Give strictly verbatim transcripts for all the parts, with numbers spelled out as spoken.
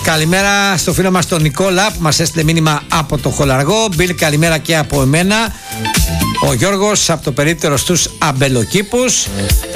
Καλημέρα στο φίλο μας τον Νικόλα που μας έστειλε μήνυμα από το Χολαργό. Μπιλ, καλημέρα και από εμένα. Ο Γιώργος από το περίπτερο στους Αμπελοκήπους.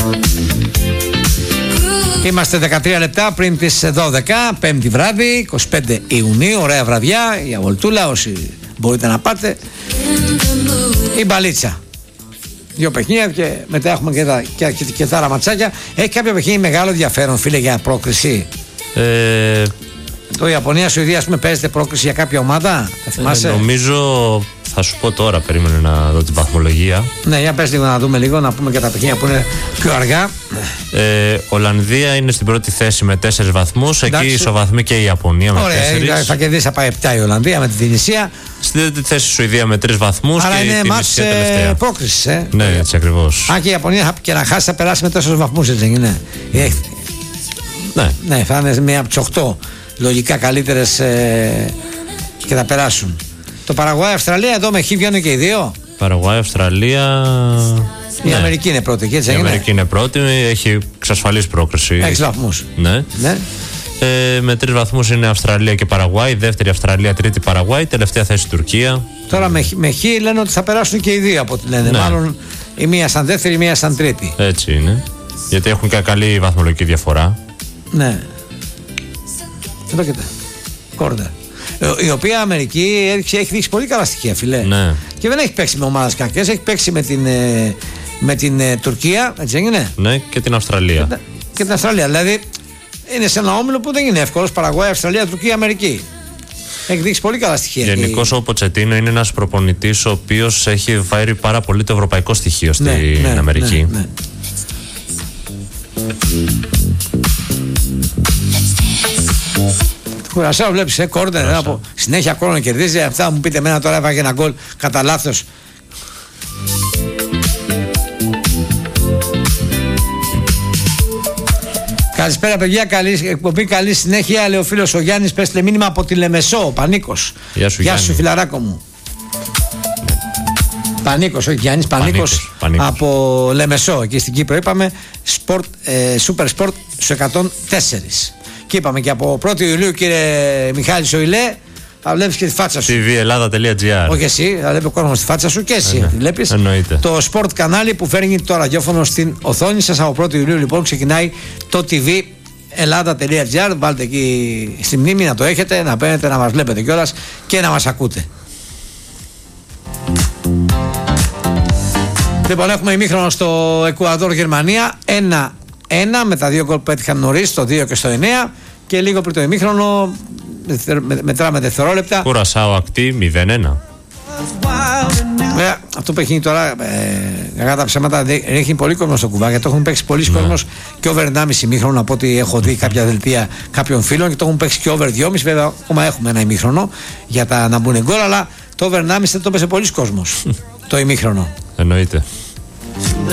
Είμαστε δεκατρία λεπτά πριν τις δώδεκα, πέμπτη βράδυ, είκοσι πέντε Ιουνίου. Ωραία βραδιά για Βολτούλα, όσοι μπορείτε να πάτε. Η μπαλίτσα. Δύο παιχνίδια και μετά έχουμε και τα, και, και, και τα ραματσάκια. Έχει κάποιο παιχνίδι μεγάλο ενδιαφέρον, φίλε, για πρόκριση? Ε... Το Ιαπωνία-Σουηδία, ας πούμε, παίζεται πρόκριση για κάποια ομάδα? Θα θυμάσαι? Ε, νομίζω, θα σου πω τώρα, περίμενε να δω την βαθμολογία. Ναι, για πες λίγο να δούμε λίγο, να πούμε και τα παιχνίδια που είναι πιο αργά. Ε, Ολλανδία είναι στην πρώτη θέση με τέσσερις βαθμούς. Εκεί ισοβαθμεί και η Ιαπωνία με τέσσερις. Ωραία, θα κερδίσει, θα πάει επτά η Ολλανδία με την Τινησία. Στην τρίτη θέση η Σουηδία με τρεις βαθμούς. Άρα και είναι η Τινησία τελευταία. πρόκριση, ε. Ναι, έτσι ακριβώς. Αν και η Ιαπωνία και να χάσει θα περάσει με τέσσερις βαθμούς, έτσι δεν είναι? Ναι. Ναι, θα είναι μία από τις οκτώ λογικά καλύτερες ε, και θα περάσουν. Το Παραγουάι, Αυστραλία, εδώ με χ βγαίνουν και οι δύο. Παραγουάι, Αυστραλία. Η ναι. Αμερική είναι πρώτη, έτσι. Η Αμερική είναι πρώτη, έχει εξασφαλίσει πρόκριση. Έξι βαθμούς. Ναι. ναι. Ε, με τρεις βαθμούς είναι Αυστραλία και Παραγουάι. Δεύτερη Αυστραλία, τρίτη Παραγουάι. Τελευταία θέση Τουρκία. Τώρα με, με χ λένε ότι θα περάσουν και οι δύο από ό,τι λένε. Ναι. Μάλλον η μία σαν δεύτερη, η μία σαν τρίτη. Έτσι είναι. Γιατί έχουν και καλή βαθμολογική διαφορά. Ναι. Εδώ και τα. Κόρντα. Η οποία Αμερική έχει, έχει δείξει πολύ καλά στοιχεία, φιλέ. Ναι. Και δεν έχει παίξει με ομάδες κακές, έχει παίξει με την, με την Τουρκία, έτσι δεν είναι? Ναι, και την Αυστραλία. Και, και την Αυστραλία. Δηλαδή είναι σε ένα όμιλο που δεν είναι εύκολος. Παραγουάι, Αυστραλία, Τουρκία, Αμερική. Έχει δείξει πολύ καλά στοιχεία. Γενικώς και... ο Ποτσετίνο είναι ένας προπονητής ο οποίος έχει φέρει πάρα πολύ το ευρωπαϊκό στοιχείο στην ναι, ναι, Αμερική. Ναι, ναι. Κουρασάω, βλέπεις, ε, κόρνερ από συνέχεια κόρνερ κερδίζει. Αυτά μου πείτε εμένα τώρα, έβαγε ένα γκολ κατά λάθος. Καλησπέρα, παιδιά. Καλή εκπομπή, καλή συνέχεια. Λέει ο φίλος ο Γιάννης, πέστε μήνυμα από τη Λεμεσό. Ο Πανίκος. Γεια σου, Γεια σου, φιλαράκο μου. Πανίκος, όχι Γιάννης, Πανίκος, Πανίκος από Λεμεσό, εκεί στην Κύπρο. Είπαμε sport, ε, Super Sport στο εκατόν τέσσερα. Και είπαμε και από πρώτη Ιουλίου, κύριε Μιχάλη Σοηλέ, θα βλέπεις και τη φάτσα σου. τι βι Ελλάδα τελεία τζι άρ. Όχι εσύ, θα βλέπει ο κόσμος τη φάτσα σου και εσύ. Ε, ναι. Τη βλέπεις. Εννοείται. Το sport κανάλι που φέρνει το ραδιόφωνο στην οθόνη σας. Από πρώτη Ιουλίου λοιπόν ξεκινάει το τι βι Ελλάδα τελεία τζι άρ. Βάλτε εκεί στη μνήμη να το έχετε, να παίρνετε, να μας βλέπετε κιόλας και να μας ακούτε. Λοιπόν, έχουμε ημίχρονο στο Εκουαδόρ Γερμανία. ένα ένα με τα δύο γκολ που έτυχαν νωρίς, το δύο και στο εννέα. Και λίγο πριν το ημίχρονο μετράμε δευτερόλεπτα. Κουρασάο ακτή μηδέν ένα. Βέβαια, αυτό που έχει γίνει τώρα, κακά τα ψέματα, έχει πολύ κόσμο στο κουβά, γιατί το έχουν παίξει πολλοί ναι. κόσμος και over ενάμιση ημίχρονο, από ό,τι έχω δει κάποια δελτία κάποιων φίλων, και το έχουν παίξει και over δυόμιση. Βέβαια, ακόμα έχουμε ένα ημίχρονο για τα να μπουν γκολ, αλλά το over ενάμιση δεν το παίζει πολλοί κόσμος το ημίχρονο. Εννοείται.